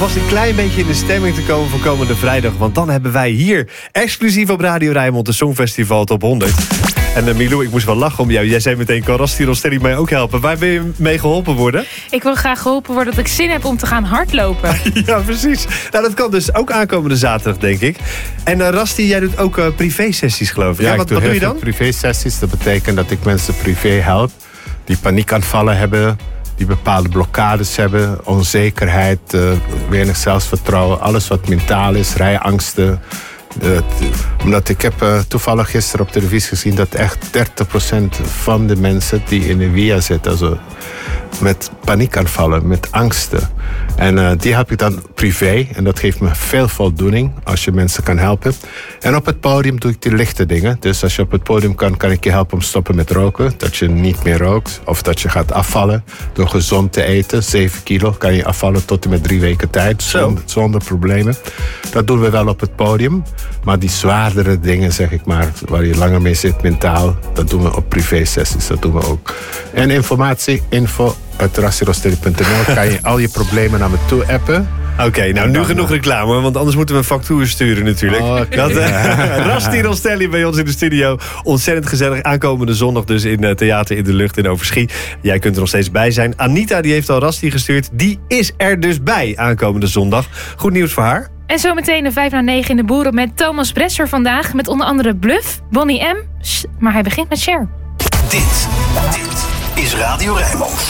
Was een klein beetje in de stemming te komen voor komende vrijdag. Want dan hebben wij hier exclusief op Radio Rijnmond de Songfestival Top 100. En Milou, ik moest wel lachen om jou. Jij zei meteen, kan Rasti Rostelli mij ook helpen? Waar wil je mee geholpen worden? Ik wil graag geholpen worden dat ik zin heb om te gaan hardlopen. Ja, precies. Nou, dat kan dus ook aankomende zaterdag, denk ik. En Rasti, jij doet ook privé-sessies, geloof ik. Ja, wat doe je dan? Privé-sessies, dat betekent dat ik mensen privé help die paniekaanvallen hebben, die bepaalde blokkades hebben, onzekerheid, weinig zelfvertrouwen, alles wat mentaal is, rijangsten. Omdat ik heb toevallig gisteren op televisie gezien dat echt 30% van de mensen die in de via zitten, also met paniekaanvallen, met angsten. En die heb ik dan privé. En dat geeft me veel voldoening als je mensen kan helpen. En op het podium doe ik die lichte dingen. Dus als je op het podium kan ik je helpen om stoppen met roken. Dat je niet meer rookt. Of dat je gaat afvallen door gezond te eten. 7 kilo kan je afvallen tot en met 3 weken tijd. Zonder problemen. Dat doen we wel op het podium. Maar die zwaardere dingen, zeg ik maar, waar je langer mee zit mentaal, dat doen we op privé-sessies. Dat doen we ook. En info@rastirostelli.nl kan je al je problemen naar me toe appen. Oké, nou nu genoeg reclame, want anders moeten we een factuur sturen natuurlijk. Rasti Rostelli bij ons in de studio. Ontzettend gezellig. Aankomende zondag dus in Theater in de Lucht in Overschie. Jij kunt er nog steeds bij zijn. Anita die heeft al Rasti gestuurd. Die is er dus bij aankomende zondag. Goed nieuws voor haar. En zometeen de 8:55 in de Boeren met Thomas Bresser vandaag. Met onder andere Bluff, Bonnie M. Maar hij begint met Cher. Dit is Radio Rijnmond.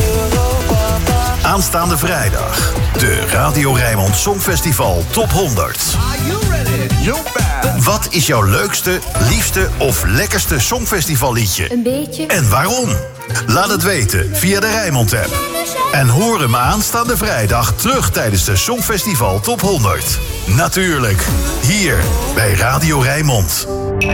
Aanstaande vrijdag. De Radio Rijnmond Songfestival Top 100. Wat is jouw leukste, liefste of lekkerste Songfestivalliedje? Een beetje. En waarom? Laat het weten via de Rijnmond-app. En hoor hem aanstaande vrijdag terug tijdens de Songfestival Top 100. Natuurlijk, hier bij Radio Rijnmond.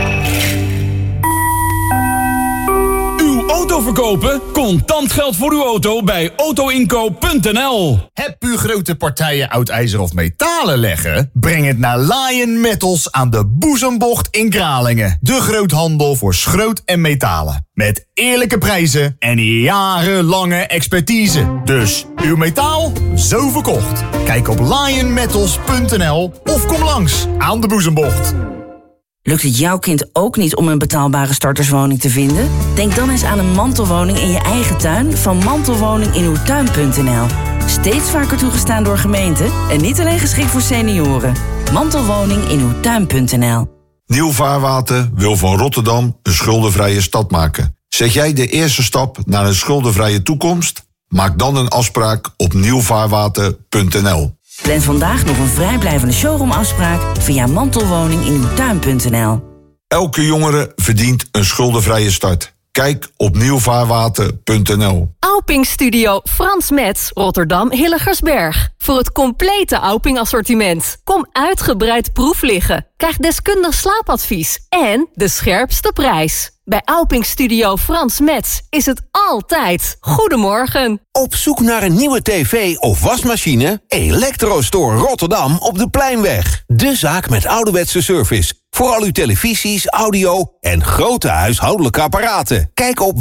Auto verkopen? Contant geld voor uw auto bij autoinkoop.nl. Heb u grote partijen oud ijzer of metalen leggen? Breng het naar Lion Metals aan de Boezembocht in Kralingen. De groothandel voor schroot en metalen. Met eerlijke prijzen en jarenlange expertise. Dus uw metaal, zo verkocht. Kijk op lionmetals.nl of kom langs aan de Boezembocht. Lukt het jouw kind ook niet om een betaalbare starterswoning te vinden? Denk dan eens aan een mantelwoning in je eigen tuin van mantelwoninginuwtuin.nl. Steeds vaker toegestaan door gemeenten en niet alleen geschikt voor senioren. Mantelwoninginuwtuin.nl. Nieuw Vaarwater wil van Rotterdam een schuldenvrije stad maken. Zet jij de eerste stap naar een schuldenvrije toekomst? Maak dan een afspraak op nieuwvaarwater.nl. Plan vandaag nog een vrijblijvende showroomafspraak via mantelwoninginuwtuin.nl. Elke jongere verdient een schuldenvrije start. Kijk op nieuwvaarwater.nl. Auping Studio Frans Metz, Rotterdam Hilligersberg. Voor het complete Auping assortiment. Kom uitgebreid proef liggen. Krijg deskundig slaapadvies en de scherpste prijs. Bij Auping Studio Frans Metz is het altijd goedemorgen. Op zoek naar een nieuwe tv of wasmachine? Electrostore Rotterdam op de Pleinweg. De zaak met ouderwetse service. Voor al uw televisies, audio en grote huishoudelijke apparaten. Kijk op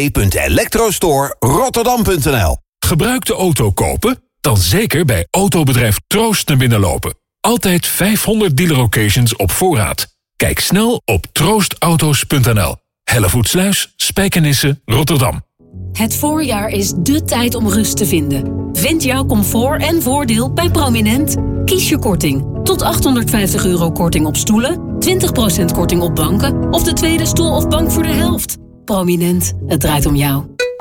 www.electrostorerotterdam.nl. Gebruikte auto kopen? Dan zeker bij autobedrijf Troost naar binnen lopen. Altijd 500 dealer-occasions op voorraad. Kijk snel op troostauto's.nl. Hellevoetsluis, Spijkenisse, Rotterdam. Het voorjaar is dé tijd om rust te vinden. Vind jouw comfort en voordeel bij Prominent. Kies je korting. Tot €850 korting op stoelen, 20% korting op banken of de tweede stoel of bank voor de helft. Prominent, het draait om jou.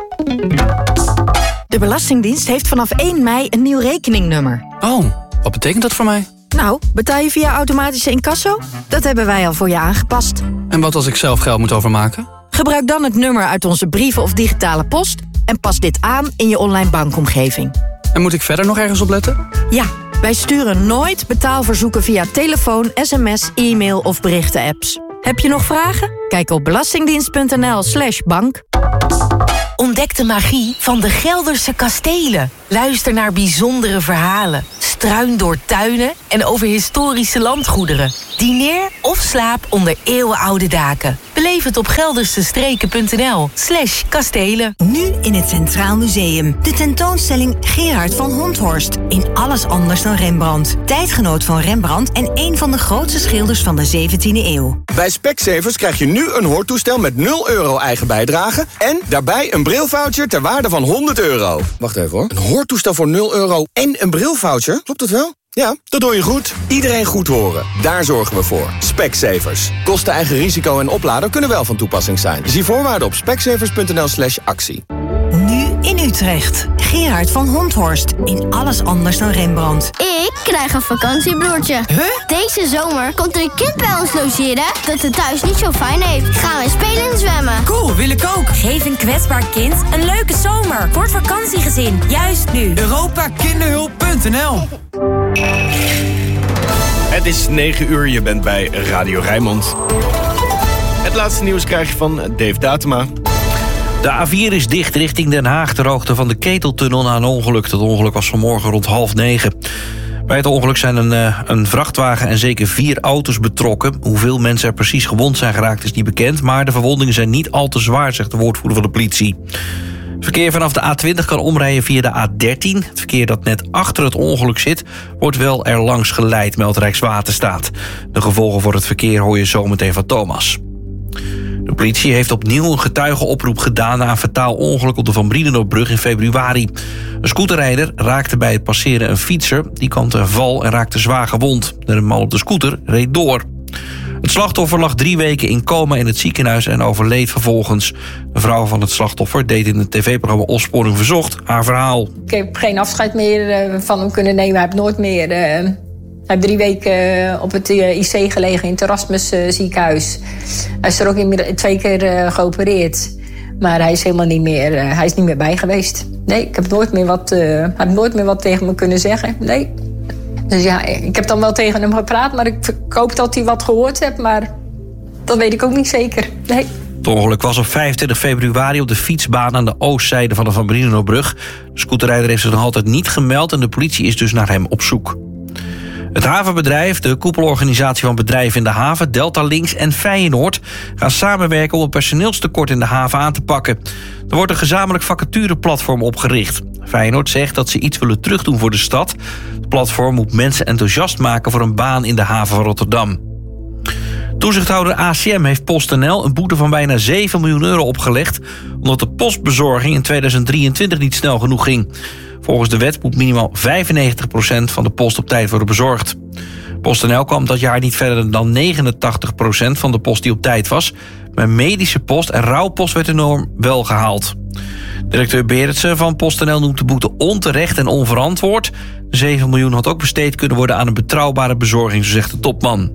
De Belastingdienst heeft vanaf 1 mei een nieuw rekeningnummer. Oh, wat betekent dat voor mij? Nou, betaal je via automatische incasso? Dat hebben wij al voor je aangepast. En wat als ik zelf geld moet overmaken? Gebruik dan het nummer uit onze brieven of digitale post en pas dit aan in je online bankomgeving. En moet ik verder nog ergens op letten? Ja, wij sturen nooit betaalverzoeken via telefoon, sms, e-mail of berichten-apps. Heb je nog vragen? Kijk op belastingdienst.nl/bank. Ontdek de magie van de Gelderse kastelen. Luister naar bijzondere verhalen. Struin door tuinen en over historische landgoederen. Dineer of slaap onder eeuwenoude daken. Beleef het op geldersestreken.nl/kastelen. Nu in het Centraal Museum. De tentoonstelling Gerard van Honthorst. In alles anders dan Rembrandt. Tijdgenoot van Rembrandt en een van de grootste schilders van de 17e eeuw. Bij Specsavers krijg je nu een hoortoestel met €0 eigen bijdrage... en daarbij een brilvoucher ter waarde van €100. Wacht even hoor. Een hoortoestel voor €0 en een brilvoucher? Klopt dat wel? Ja, dat hoor je goed. Iedereen goed horen. Daar zorgen we voor. Specsavers. Kosten, eigen risico en oplader kunnen wel van toepassing zijn. Zie voorwaarden op specsavers.nl/actie. Nu in Utrecht. Gerard van Honthorst. In alles anders dan Rembrandt. Ik krijg een vakantiebroertje. Deze zomer komt er een kind bij ons logeren dat het thuis niet zo fijn heeft. Gaan we spelen en zwemmen. Cool, wil ik ook. Geef een kwetsbaar kind een leuke zomer. Voor het vakantiegezin. Juist nu. EuropaKinderhulp.nl. Het is 9 uur, je bent bij Radio Rijnmond. Het laatste nieuws krijg je van Dave Datema. De A4 is dicht richting Den Haag ter hoogte van de Keteltunnel na een ongeluk. Dat ongeluk was vanmorgen rond 8:30. Bij het ongeluk zijn een vrachtwagen en zeker 4 auto's betrokken. Hoeveel mensen er precies gewond zijn geraakt is niet bekend, maar de verwondingen zijn niet al te zwaar, zegt de woordvoerder van de politie. Verkeer vanaf de A20 kan omrijden via de A13. Het verkeer dat net achter het ongeluk zit, wordt wel er langs geleid, meldt Rijkswaterstaat. De gevolgen voor het verkeer hoor je zometeen van Thomas. De politie heeft opnieuw een getuigenoproep gedaan na een fataal ongeluk op de Van Brienenoordbrug in februari. Een scooterrijder raakte bij het passeren een fietser. Die kwam ten val en raakte zwaar gewond. De man op de scooter reed door. Het slachtoffer lag 3 weken in coma in het ziekenhuis en overleed vervolgens. De vrouw van het slachtoffer deed in het tv-programma Opsporing Verzocht haar verhaal. Ik heb geen afscheid meer van hem kunnen nemen. Hij heeft nooit meer... Hij heeft 3 weken op het IC gelegen in het Erasmus ziekenhuis. Hij is er ook 2 keer geopereerd. Maar hij is helemaal niet meer, hij is niet meer bij geweest. Nee, ik heb nooit meer hij heeft nooit meer wat tegen me kunnen zeggen. Nee. Dus ja, ik heb dan wel tegen hem gepraat, maar ik hoop dat hij wat gehoord heeft. Maar dat weet ik ook niet zeker. Nee. Het ongeluk was op 25 februari op de fietsbaan aan de oostzijde van de Van Brienenoordbrug. De scooterrijder heeft zich nog altijd niet gemeld en de politie is dus naar hem op zoek. Het havenbedrijf, de koepelorganisatie van bedrijven in de haven, Delta Links en Feyenoord gaan samenwerken om het personeelstekort in de haven aan te pakken. Er wordt een gezamenlijk vacatureplatform opgericht. Feyenoord zegt dat ze iets willen terugdoen voor de stad. Het platform moet mensen enthousiast maken voor een baan in de haven van Rotterdam. Toezichthouder ACM heeft PostNL een boete van bijna €7 miljoen opgelegd, omdat de postbezorging in 2023 niet snel genoeg ging. Volgens de wet moet minimaal 95% van de post op tijd worden bezorgd. PostNL kwam dat jaar niet verder dan 89% van de post die op tijd was. Maar medische post en rouwpost werd de norm wel gehaald. Directeur Berendsen van PostNL noemt de boete onterecht en onverantwoord. De 7 miljoen had ook besteed kunnen worden aan een betrouwbare bezorging, zo zegt de topman.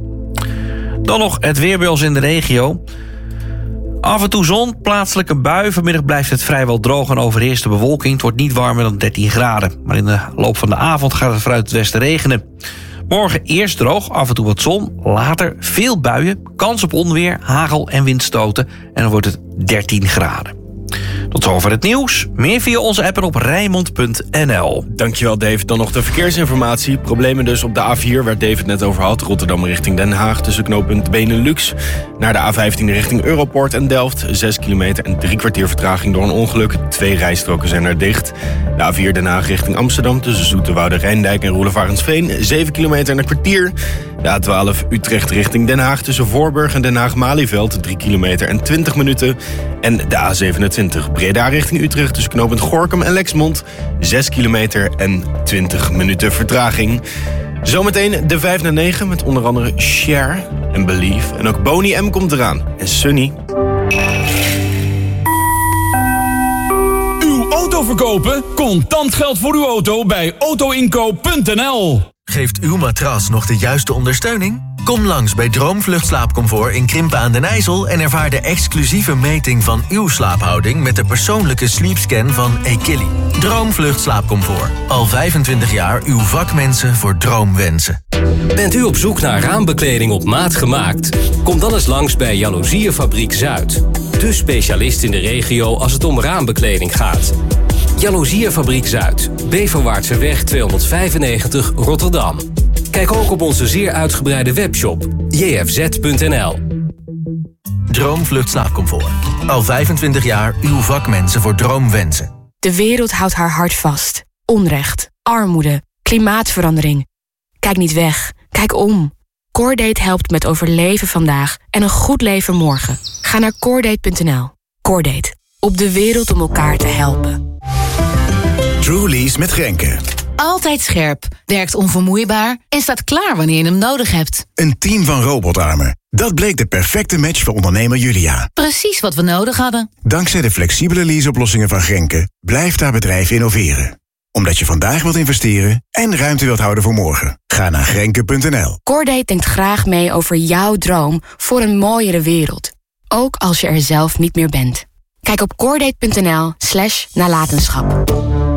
Dan nog het weer bij ons in de regio. Af en toe zon, plaatselijk een bui. Vanmiddag blijft het vrijwel droog en overheerst de bewolking. Het wordt niet warmer dan 13 graden. Maar in de loop van de avond gaat het vanuit het westen regenen. Morgen eerst droog, af en toe wat zon. Later veel buien, kans op onweer, hagel en windstoten. En dan wordt het 13 graden. Tot zover het nieuws. Meer via onze app en op Rijnmond.nl. Dankjewel David. Dan nog de verkeersinformatie. Problemen dus op de A4 waar David net over had. Rotterdam richting Den Haag tussen knooppunt Benelux. Naar de A15 richting Europoort en Delft. 6 kilometer en 3 kwartier vertraging door een ongeluk. 2 rijstroken zijn er dicht. De A4 Den Haag richting Amsterdam tussen Zoeterwoude, Rijndijk en Roelevarensveen. 7 kilometer en een kwartier. De A12 Utrecht richting Den Haag tussen Voorburg en Den Haag-Malieveld. 3 kilometer en 20 minuten. En de A27 Breda richting Utrecht tussen knooppunt Gorinchem en Lexmond. 6 kilometer en 20 minuten vertraging. Zometeen de 5 naar 9 met onder andere Cher en Believe. En ook Boney M komt eraan. En Sunny. Uw auto verkopen? Contant geld voor uw auto bij autoinkoop.nl. Geeft uw matras nog de juiste ondersteuning? Kom langs bij Droomvlucht Slaapcomfort in Krimpen aan den IJssel en ervaar de exclusieve meting van uw slaaphouding met de persoonlijke sleepscan van Ekili. Droomvlucht Slaapcomfort. Al 25 jaar uw vakmensen voor droomwensen. Bent u op zoek naar raambekleding op maat gemaakt? Kom dan eens langs bij Jaloeziefabriek Zuid. De specialist in de regio als het om raambekleding gaat. Jaloeziefabriek Zuid, Beverwaartseweg 295 Rotterdam. Kijk ook op onze zeer uitgebreide webshop jfz.nl. Droom Vluchtslaapcomfort. Al 25 jaar uw vakmensen voor droomwensen. De wereld houdt haar hart vast. Onrecht, armoede, klimaatverandering. Kijk niet weg, kijk om. Cordate helpt met overleven vandaag en een goed leven morgen. Ga naar Cordate.nl. Cordate, op de wereld om elkaar te helpen. Trulies met Grenke. Altijd scherp, werkt onvermoeibaar en staat klaar wanneer je hem nodig hebt. Een team van robotarmen. Dat bleek de perfecte match voor ondernemer Julia. Precies wat we nodig hadden. Dankzij de flexibele leaseoplossingen van Grenke blijft haar bedrijf innoveren. Omdat je vandaag wilt investeren en ruimte wilt houden voor morgen. Ga naar Grenke.nl. Cordate denkt graag mee over jouw droom voor een mooiere wereld. Ook als je er zelf niet meer bent. Kijk op Cordate.nl/nalatenschap.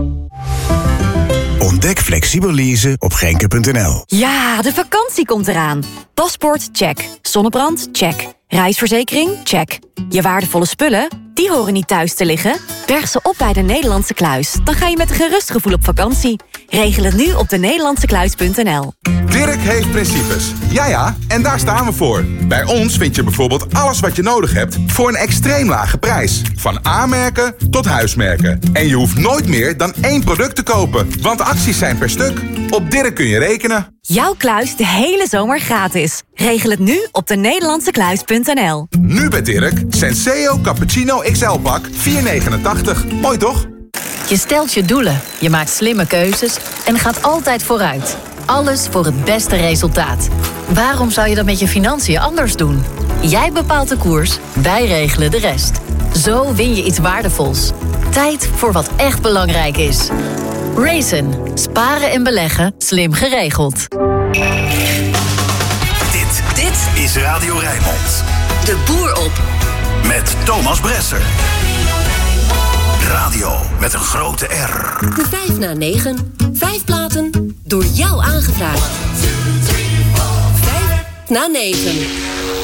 Ontdek flexibel leasen op Grenke.nl. Ja, de vakantie komt eraan. Paspoort, check. Zonnebrand, check. Reisverzekering, check. Je waardevolle spullen, die horen niet thuis te liggen. Berg ze op bij de Nederlandse Kluis. Dan ga je met een gerust gevoel op vakantie. Regel het nu op denederlandsekluis.nl. Dirk heeft principes. Ja, en daar staan we voor. Bij ons vind je bijvoorbeeld alles wat je nodig hebt voor een extreem lage prijs. Van A-merken tot huismerken. En je hoeft nooit meer dan 1 product te kopen, want acties zijn per stuk. Op Dirk kun je rekenen. Jouw kluis de hele zomer gratis. Regel het nu op denederlandsekluis.nl. Nu bij Dirk, Senseo Cappuccino XL pak, $4,89. Mooi toch? Je stelt je doelen, je maakt slimme keuzes en gaat altijd vooruit. Alles voor het beste resultaat. Waarom zou je dat met je financiën anders doen? Jij bepaalt de koers, wij regelen de rest. Zo win je iets waardevols. Tijd voor wat echt belangrijk is. Raisin. Sparen en beleggen. Slim geregeld. Dit is Radio Rijnmond. De boer op. Met Thomas Bresser. Radio met een grote R. De 5 na 9. 5 platen door jou aangevraagd. 5 na 9.